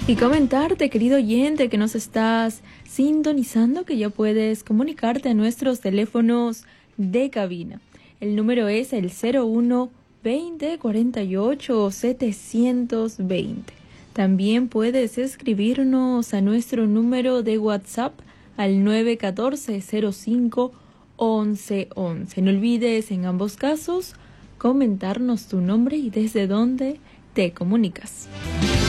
Y comentarte, querido oyente, que nos estás sintonizando, que ya puedes comunicarte a nuestros teléfonos de cabina. El número es el 01 20 48 720. También puedes escribirnos a nuestro número de WhatsApp al 914 05 11 11. No olvides en ambos casos comentarnos tu nombre y desde dónde te comunicas.